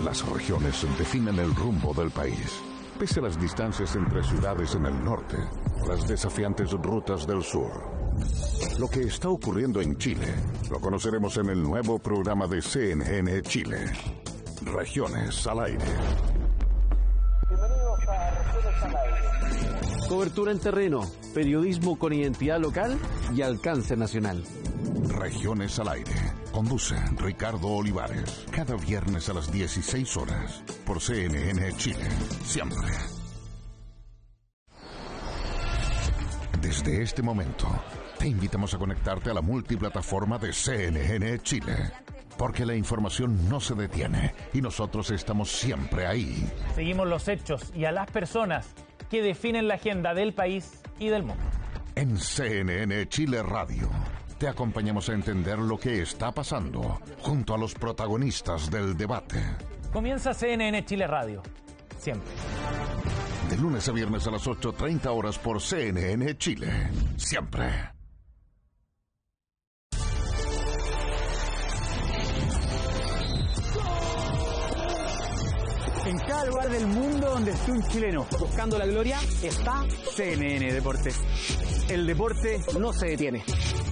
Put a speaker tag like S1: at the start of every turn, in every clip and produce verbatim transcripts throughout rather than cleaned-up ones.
S1: Las regiones definen el rumbo del país. Pese a las distancias entre ciudades en el norte o las desafiantes rutas del sur. Lo que está ocurriendo en Chile lo conoceremos en el nuevo programa de C N N Chile. Regiones al aire.
S2: Bienvenidos a Regiones al aire.
S3: Cobertura en terreno, periodismo con identidad local y alcance nacional.
S1: Regiones al aire. Conduce Ricardo Olivares. Cada viernes a las dieciséis horas por C N N Chile. Siempre. Desde este momento, te invitamos a conectarte a la multiplataforma de C N N Chile. Porque la información no se detiene y nosotros estamos siempre ahí.
S4: Seguimos los hechos y a las personas que definen la agenda del país y del mundo.
S1: En C N N Chile Radio, te acompañamos a entender lo que está pasando junto a los protagonistas del debate.
S4: Comienza C N N Chile Radio. Siempre.
S1: De lunes a viernes a las ocho treinta horas por C N N Chile. Siempre.
S5: En cada lugar del mundo donde esté un chileno buscando la gloria, está C N N Deportes. El deporte no se detiene.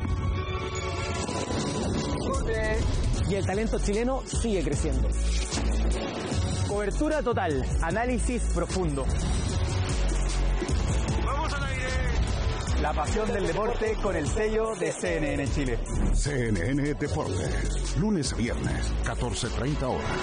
S5: Y el talento chileno sigue creciendo. Cobertura total, análisis profundo. ¡Vamos al aire! La pasión del deporte con el sello de C N N Chile.
S1: C N N Deportes, lunes a viernes, catorce treinta horas.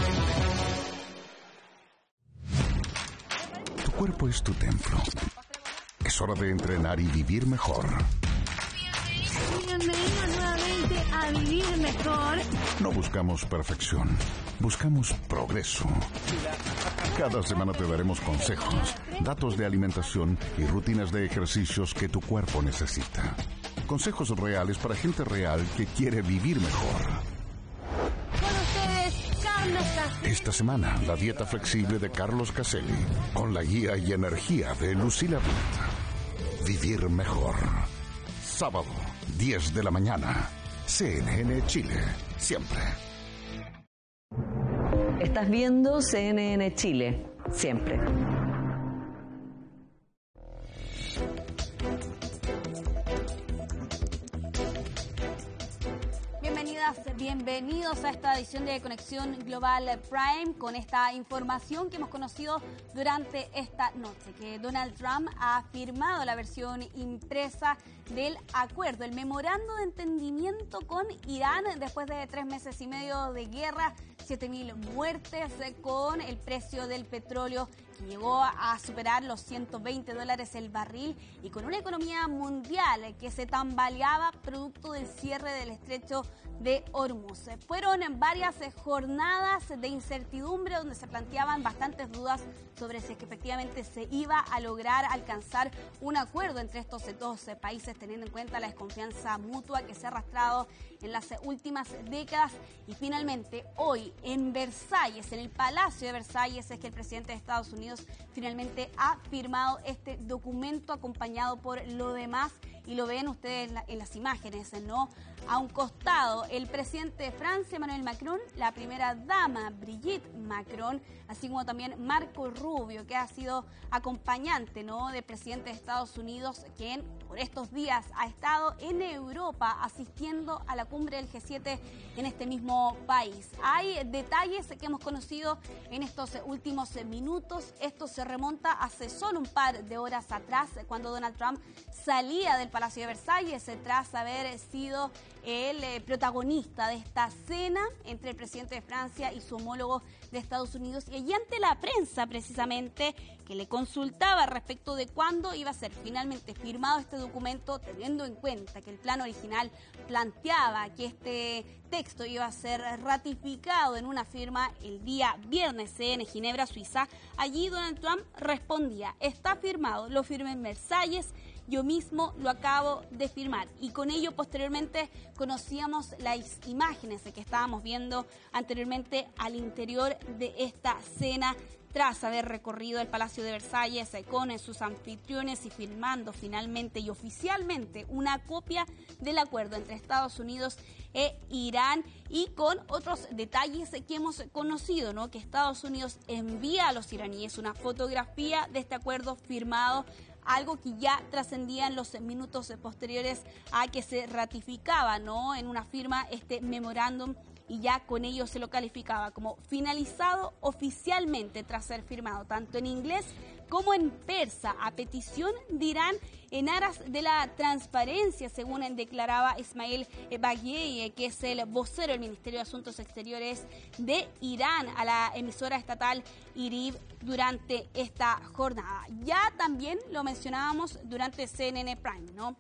S1: Tu cuerpo es tu templo. Es hora de entrenar y vivir mejor.
S6: Bienvenido nuevamente a Vivir Mejor.
S1: No buscamos perfección, buscamos progreso. Cada semana te daremos consejos, datos de alimentación y rutinas de ejercicios que tu cuerpo necesita. Consejos reales para gente real que quiere vivir mejor.
S6: Con ustedes, Carlos Caselli.
S1: Esta semana, la dieta flexible de Carlos Caselli, con la guía y energía de Lucila Ruth. Vivir mejor. Sábado, diez de la mañana. C N N Chile, siempre.
S7: Estás viendo C N N Chile, siempre.
S8: Bienvenidos a esta edición de Conexión Global Prime con esta información que hemos conocido durante esta noche, que Donald Trump ha firmado la versión impresa del acuerdo, el memorando de entendimiento con Irán después de tres meses y medio de guerra, siete mil muertes con el precio del petróleo que llegó a superar los ciento veinte dólares el barril y con una economía mundial que se tambaleaba producto del cierre del estrecho de Hormuz. Fueron varias jornadas de incertidumbre donde se planteaban bastantes dudas sobre si es que efectivamente se iba a lograr alcanzar un acuerdo entre estos dos países, teniendo en cuenta la desconfianza mutua que se ha arrastrado en las últimas décadas. Y finalmente, hoy en Versalles, en el Palacio de Versalles, es que el presidente de Estados Unidos finalmente ha firmado este documento acompañado por lo demás, y lo ven ustedes en, la, en las imágenes, ¿no? A un costado, el presidente de Francia, Emmanuel Macron, la primera dama, Brigitte Macron, así como también Marco Rubio, que ha sido acompañante, ¿no?, del presidente de Estados Unidos, quien por estos días ha estado en Europa asistiendo a la cumbre del G siete en este mismo país. Hay detalles que hemos conocido en estos últimos minutos. Esto se remonta hace solo un par de horas atrás, cuando Donald Trump salía del Palacio de Versalles tras haber sido el eh, protagonista de esta cena entre el presidente de Francia y su homólogo de Estados Unidos, y allí ante la prensa precisamente que le consultaba respecto de cuándo iba a ser finalmente firmado este documento, teniendo en cuenta que el plan original planteaba que este texto iba a ser ratificado en una firma el día viernes en Ginebra, Suiza. Allí Donald Trump respondía: está firmado, lo firmé en Versalles, yo mismo lo acabo de firmar. Y con ello posteriormente conocíamos las imágenes que estábamos viendo anteriormente al interior de esta cena tras haber recorrido el Palacio de Versalles con sus anfitriones y firmando finalmente y oficialmente una copia del acuerdo entre Estados Unidos e Irán, y con otros detalles que hemos conocido, ¿no? Que Estados Unidos envía a los iraníes una fotografía de este acuerdo firmado, algo que ya trascendía en los minutos posteriores a que se ratificaba, ¿no? En una firma este memorándum, y ya con ello se lo calificaba como finalizado oficialmente tras ser firmado tanto en inglés como en persa, a petición de Irán, en aras de la transparencia, según declaraba Ismail Bagheri, que es el vocero del Ministerio de Asuntos Exteriores de Irán, a la emisora estatal IRIB durante esta jornada. Ya también lo mencionábamos durante C N N Prime, ¿no?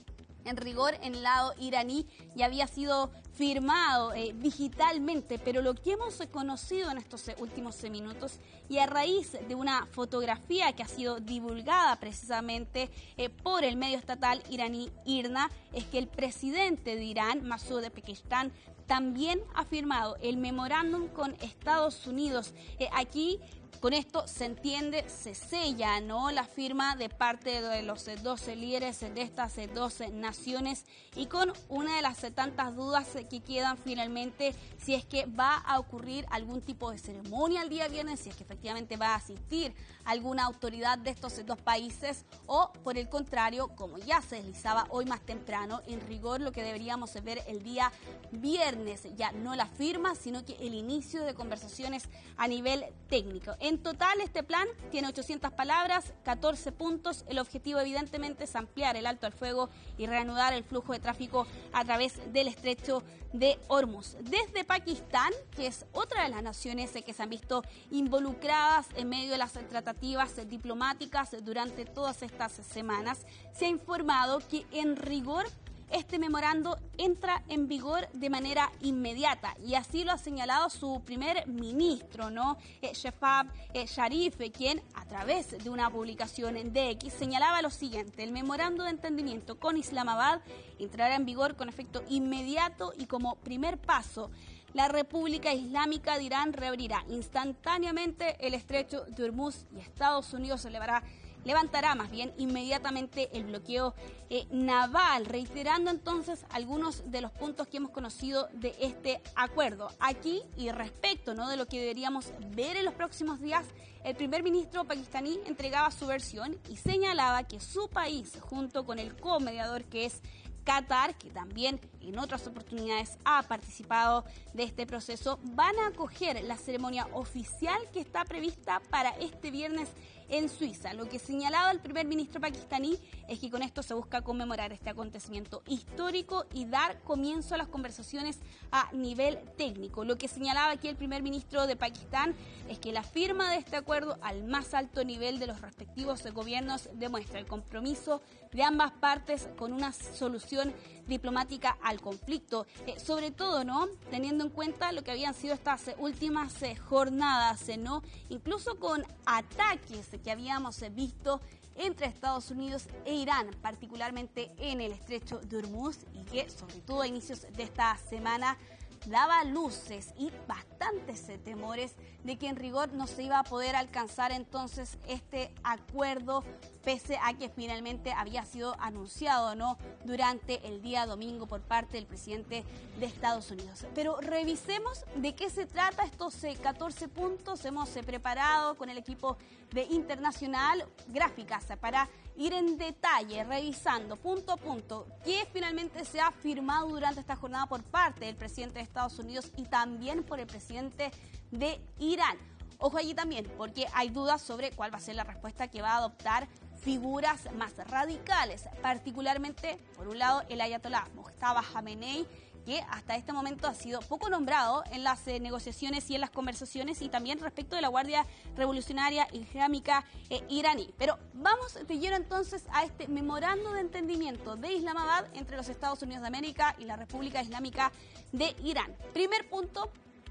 S8: En rigor, en el lado iraní ya había sido firmado eh, digitalmente, pero lo que hemos conocido en estos últimos minutos, y a raíz de una fotografía que ha sido divulgada precisamente eh, por el medio estatal iraní IRNA, es que el presidente de Irán, Masoud Pezeshkian, también ha firmado el memorándum con Estados Unidos. Eh, aquí Con esto se entiende, se sella, ¿no?, la firma de parte de los doce líderes de estas doce naciones, y con una de las tantas dudas que quedan finalmente, si es que va a ocurrir algún tipo de ceremonia el día viernes, si es que efectivamente va a asistir alguna autoridad de estos dos países, o por el contrario, como ya se deslizaba hoy más temprano, en rigor lo que deberíamos ver el día viernes, ya no la firma, sino que el inicio de conversaciones a nivel técnico. En total, este plan tiene ochocientas palabras, catorce puntos. El objetivo, evidentemente, es ampliar el alto al fuego y reanudar el flujo de tráfico a través del estrecho de Hormuz. Desde Pakistán, que es otra de las naciones que se han visto involucradas en medio de las tratativas diplomáticas durante todas estas semanas, se ha informado que en rigor este memorando entra en vigor de manera inmediata, y así lo ha señalado su primer ministro, ¿no? Eh, Shehbaz eh, Sharif, eh, quien a través de una publicación en D X señalaba lo siguiente: el memorando de entendimiento con Islamabad entrará en vigor con efecto inmediato, y como primer paso, la República Islámica de Irán reabrirá instantáneamente el estrecho de Hormuz, y Estados Unidos elevará levantará más bien inmediatamente el bloqueo eh, naval, reiterando entonces algunos de los puntos que hemos conocido de este acuerdo. Aquí, y respecto, ¿no?, de lo que deberíamos ver en los próximos días, el primer ministro pakistaní entregaba su versión y señalaba que su país, junto con el co-mediador que es Qatar, que también en otras oportunidades ha participado de este proceso, van a acoger la ceremonia oficial que está prevista para este viernes en Suiza. Lo que señalaba el primer ministro pakistaní es que con esto se busca conmemorar este acontecimiento histórico y dar comienzo a las conversaciones a nivel técnico. Lo que señalaba aquí el primer ministro de Pakistán es que la firma de este acuerdo al más alto nivel de los respectivos gobiernos demuestra el compromiso de ambas partes con una solución diplomática al conflicto, eh, sobre todo, ¿no?, teniendo en cuenta lo que habían sido estas eh, últimas eh, jornadas, eh, ¿no?, incluso con ataques que habíamos eh, visto entre Estados Unidos e Irán, particularmente en el estrecho de Hormuz, y que sobre todo a inicios de esta semana daba luces y bastantes eh, temores de que en rigor no se iba a poder alcanzar entonces este acuerdo, pese a que finalmente había sido anunciado, ¿no?, durante el día domingo por parte del presidente de Estados Unidos. Pero revisemos de qué se trata estos eh, catorce puntos. Hemos eh, preparado con el equipo de Internacional gráficas eh, para ir en detalle, revisando punto a punto qué finalmente se ha firmado durante esta jornada por parte del presidente de Estados Unidos y también por el presidente de Irán. Ojo allí también, porque hay dudas sobre cuál va a ser la respuesta que va a adoptar figuras más radicales, particularmente, por un lado, el ayatolá Mojtaba Khamenei, que hasta este momento ha sido poco nombrado en las eh, negociaciones y en las conversaciones, y también respecto de la Guardia Revolucionaria Islámica eh, iraní. Pero vamos de lleno entonces a este memorando de entendimiento de Islamabad entre los Estados Unidos de América y la República Islámica de Irán. Primer punto: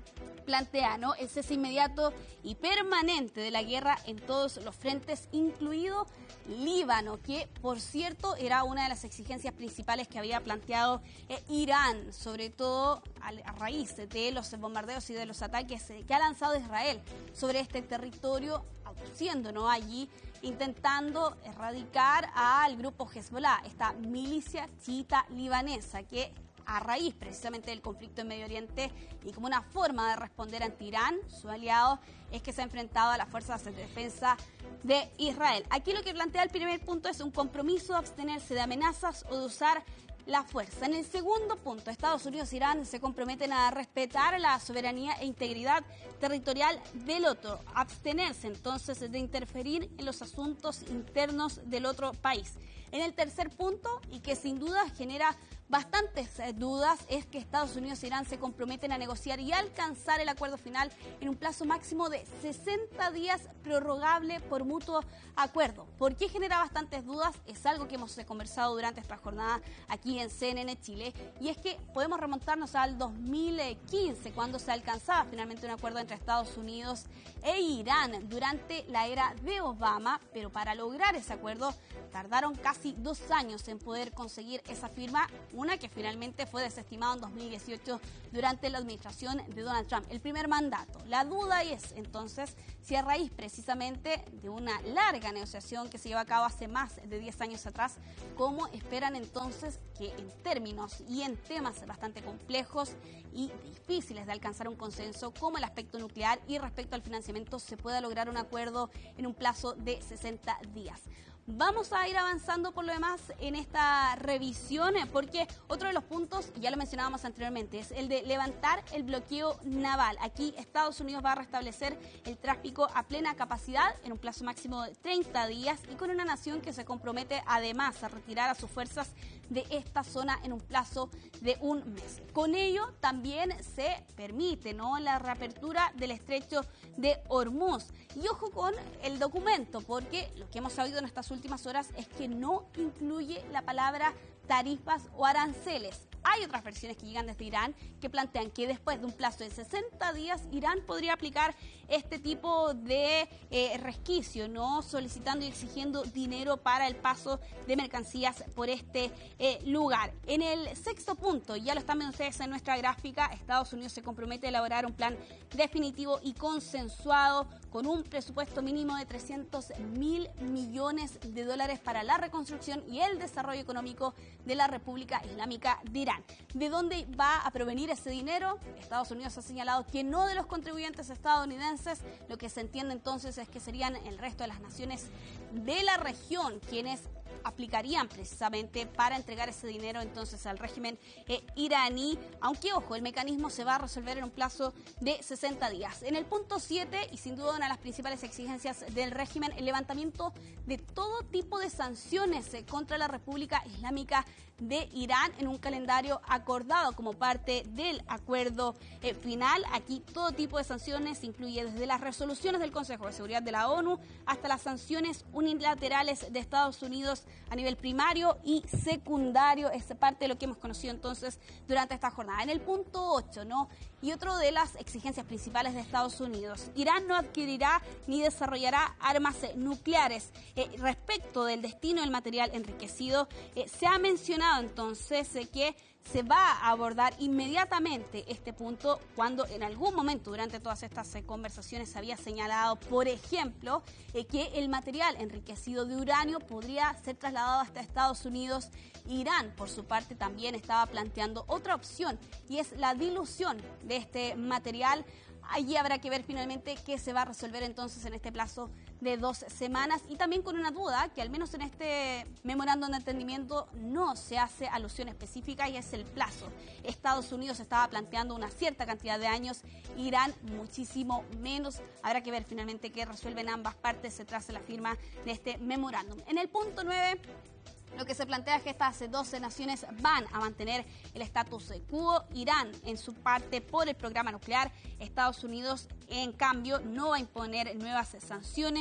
S8: plantea, ¿no?, el cese inmediato y permanente de la guerra en todos los frentes, incluido Líbano, que por cierto era una de las exigencias principales que había planteado eh, Irán, sobre todo a, a raíz de los bombardeos y de los ataques eh, que ha lanzado Israel sobre este territorio, siendo, ¿no?, allí intentando erradicar al grupo Hezbollah, esta milicia chiita libanesa que a raíz precisamente del conflicto en Medio Oriente y como una forma de responder ante Irán, su aliado, es que se ha enfrentado a las fuerzas de defensa de Israel. Aquí lo que plantea el primer punto es un compromiso de abstenerse de amenazas o de usar la fuerza. En el segundo punto, Estados Unidos e Irán se comprometen a respetar la soberanía e integridad territorial del otro, abstenerse entonces de interferir en los asuntos internos del otro país. En el tercer punto, y que sin duda genera bastantes dudas, es que Estados Unidos e Irán se comprometen a negociar y alcanzar el acuerdo final en un plazo máximo de sesenta días prorrogable por mutuo acuerdo. ¿Por qué genera bastantes dudas? Es algo que hemos conversado durante esta jornada aquí en C N N Chile, y es que podemos remontarnos al dos mil quince, cuando se alcanzaba finalmente un acuerdo entre Estados Unidos e Irán durante la era de Obama, pero para lograr ese acuerdo tardaron casi dos años en poder conseguir esa firma, una que finalmente fue desestimada en dos mil dieciocho durante la administración de Donald Trump, el primer mandato. La duda es entonces si a raíz precisamente de una larga negociación que se llevó a cabo hace más de diez años atrás, ¿cómo esperan entonces que en términos y en temas bastante complejos y difíciles de alcanzar un consenso como el aspecto nuclear y respecto al financiamiento se pueda lograr un acuerdo en un plazo de sesenta días? Vamos a ir avanzando por lo demás en esta revisión, porque otro de los puntos, ya lo mencionábamos anteriormente, es el de levantar el bloqueo naval. Aquí Estados Unidos va a restablecer el tráfico a plena capacidad en un plazo máximo de treinta días y con una nación que se compromete además a retirar a sus fuerzas de esta zona en un plazo de un mes. Con ello también se permite, ¿no?, la reapertura del estrecho de Hormuz. Y ojo con el documento, porque lo que hemos sabido en estas últimas horas es que no incluye la palabra tarifas o aranceles. Hay otras versiones que llegan desde Irán que plantean que después de un plazo de sesenta días Irán podría aplicar este tipo de eh, resquicio, ¿no?, solicitando y exigiendo dinero para el paso de mercancías por este eh, lugar. En el sexto punto, ya lo están viendo ustedes en nuestra gráfica, Estados Unidos se compromete a elaborar un plan definitivo y consensuado con un presupuesto mínimo de trescientos mil millones de dólares para la reconstrucción y el desarrollo económico de la República Islámica de Irán. ¿De dónde va a provenir ese dinero? Estados Unidos ha señalado que no de los contribuyentes estadounidenses. Lo que se entiende entonces es que serían el resto de las naciones de la región quienes aplicarían precisamente para entregar ese dinero entonces al régimen eh, iraní, aunque ojo, el mecanismo se va a resolver en un plazo de sesenta días. En el punto siete, y sin duda una de las principales exigencias del régimen, el levantamiento de todo tipo de sanciones eh, contra la República Islámica de Irán en un calendario acordado como parte del acuerdo eh, final. Aquí todo tipo de sanciones incluye desde las resoluciones del Consejo de Seguridad de la ONU hasta las sanciones unilaterales de Estados Unidos a nivel primario y secundario. Es parte de lo que hemos conocido entonces durante esta jornada. En el punto ocho, ¿no? Y otro de las exigencias principales de Estados Unidos, Irán no adquirirá ni desarrollará armas nucleares. Eh, respecto del destino del material enriquecido, eh, se ha mencionado entonces eh, que se va a abordar inmediatamente este punto cuando en algún momento durante todas estas eh, conversaciones se había señalado, por ejemplo, eh, que el material enriquecido de uranio podría ser trasladado hasta Estados Unidos. Irán, por su parte, también estaba planteando otra opción y es la dilución de este material. Allí habrá que ver finalmente qué se va a resolver entonces en este plazo de dos semanas y también con una duda que al menos en este memorándum de entendimiento no se hace alusión específica y es el plazo. Estados Unidos estaba planteando una cierta cantidad de años, Irán muchísimo menos. Habrá que ver finalmente qué resuelven ambas partes tras la firma de este memorándum. En el punto nueve, lo que se plantea es que estas doce naciones van a mantener el status quo. Irán, en su parte, por el programa nuclear. Estados Unidos, en cambio, no va a imponer nuevas sanciones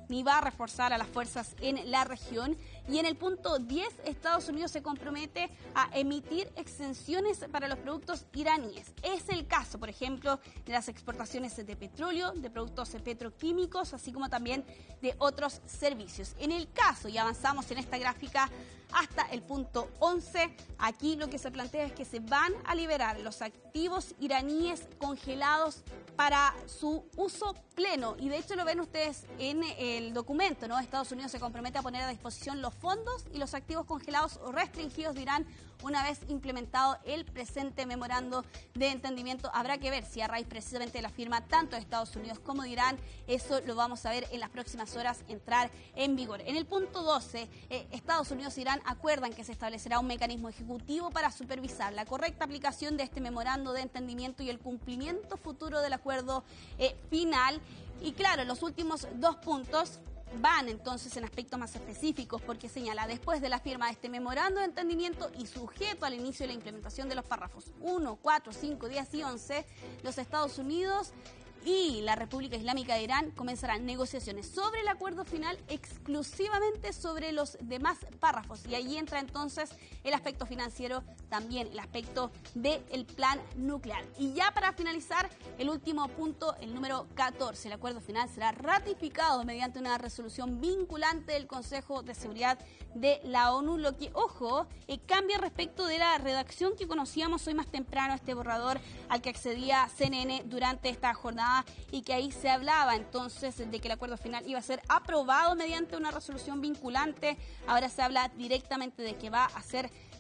S8: ni va a reforzar a las fuerzas en la región. Y en el punto diez, Estados Unidos se compromete a emitir exenciones para los productos iraníes. Es el caso, por ejemplo, de las exportaciones de petróleo, de productos petroquímicos, así como también de otros servicios. En el caso, y avanzamos en esta gráfica hasta el punto once, aquí lo que se plantea es que se van a liberar los activos iraníes congelados para su uso pleno. Y de hecho lo ven ustedes en el documento, ¿no? Estados Unidos se compromete a poner a disposición los fondos y los activos congelados o restringidos de Irán una vez implementado el presente memorando de entendimiento. Habrá que ver si a raíz precisamente de la firma tanto de Estados Unidos como de Irán, eso lo vamos a ver en las próximas horas entrar en vigor. En el punto doce, eh, Estados Unidos e Irán acuerdan que se establecerá un mecanismo ejecutivo para supervisar la correcta aplicación de este memorando de entendimiento y el cumplimiento futuro del acuerdo eh, final. Y claro, los últimos dos puntos van entonces en aspectos más específicos porque señala, después de la firma de este memorando de entendimiento y sujeto al inicio de la implementación de los párrafos uno, cuatro, cinco, diez y once, los Estados Unidos y la República Islámica de Irán comenzarán negociaciones sobre el acuerdo final exclusivamente sobre los demás párrafos. Y ahí entra entonces el aspecto financiero, también el aspecto del plan nuclear. Y ya para finalizar, el último punto, el número catorce, el acuerdo final será ratificado mediante una resolución vinculante del Consejo de Seguridad de la ONU, lo que, ojo, eh, cambia respecto de la redacción que conocíamos hoy más temprano, este borrador al que accedía C N N durante esta jornada, y que ahí se hablaba entonces de que el acuerdo final iba a ser aprobado mediante una resolución vinculante. Ahora se habla directamente de que va a ser